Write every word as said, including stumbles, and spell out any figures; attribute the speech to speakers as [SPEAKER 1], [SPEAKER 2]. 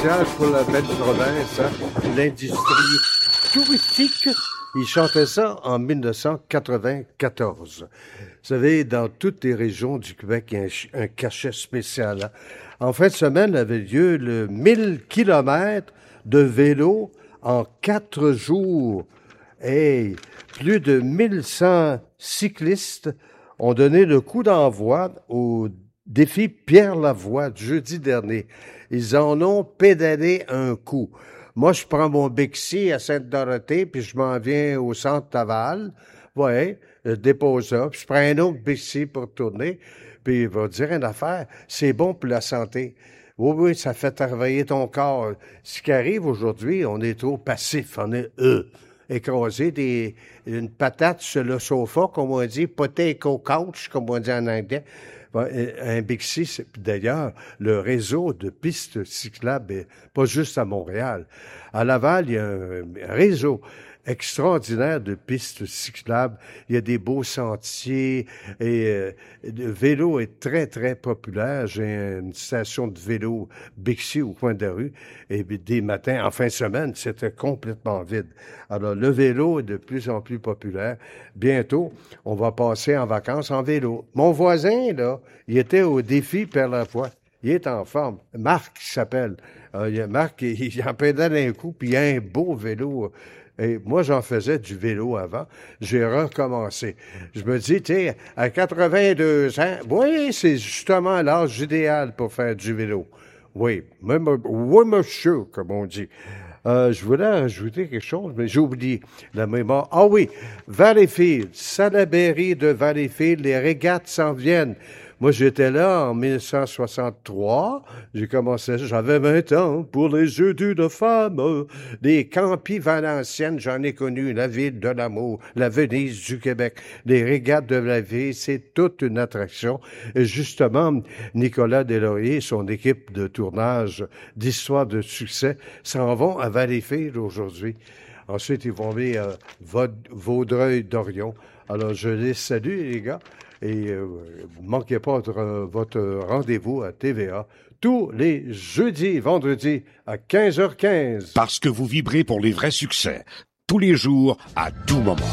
[SPEAKER 1] spécial pour la belle province, hein, l'industrie touristique. Il chantait ça en dix-neuf cent quatre-vingt-quatorze. Vous savez, dans toutes les régions du Québec, il y a un, un cachet spécial. Hein. En fin de semaine avait lieu le mille kilomètres de vélo en quatre jours. Hey, plus de mille cent cyclistes ont donné le coup d'envoi au défi Pierre Lavoie du jeudi dernier. Ils en ont pédalé un coup. Moi, je prends mon Bixi à Sainte-Dorothée, puis je m'en viens au centre Laval. Ouais, je dépose ça, puis je prends un autre Bixi pour tourner. Puis il va dire une affaire, c'est bon pour la santé. Oui, oui, ça fait travailler ton corps. Ce qui arrive aujourd'hui, on est trop passif, on est eux. Écraser des, une patate sur le sofa, comme on dit, potato couch, comme on dit en anglais. Un Bixi, d'ailleurs, le réseau de pistes cyclables, est pas juste à Montréal. À Laval, il y a un réseau extraordinaire de pistes cyclables. Il y a des beaux sentiers et euh, le vélo est très, très populaire. J'ai une station de vélo Bixi au coin de la rue et des matins, en fin de semaine, c'était complètement vide. Alors, le vélo est de plus en plus populaire. Bientôt, on va passer en vacances en vélo. Mon voisin, là, il était au défi Pierre Lavoie. Il est en forme. Marc, il s'appelle. Euh, Marc, il, il en pédale un coup, puis il a un beau vélo. Et moi, j'en faisais du vélo avant. J'ai recommencé. Je me dis, tu sais, à quatre-vingt-deux ans, oui, c'est justement l'âge idéal pour faire du vélo. Oui, même, oui, monsieur, comme on dit. Euh, je voulais ajouter quelque chose, mais j'ai oublié la mémoire. Ah oui, Valleyfield, Salaberry de Valleyfield, les régates s'en viennent. Moi, j'étais là en dix-neuf cent soixante-trois. J'ai commencé, j'avais vingt ans pour les jeux d'une femme. Les Campis Valenciennes, j'en ai connu, la ville de l'amour, la Venise du Québec. Les régates de la ville, c'est toute une attraction. Et justement, Nicolas Deslauriers et son équipe de tournage d'Histoire de succès s'en vont à Valleyfield aujourd'hui. Ensuite, ils vont aller à Vaudreuil-Dorion. Alors, je les salue, les gars. Et euh, ne manquez pas votre, votre rendez-vous à T V A tous les jeudis, vendredis à quinze heures quinze.
[SPEAKER 2] Parce que vous vibrez pour les vrais succès, tous les jours, à tout moment.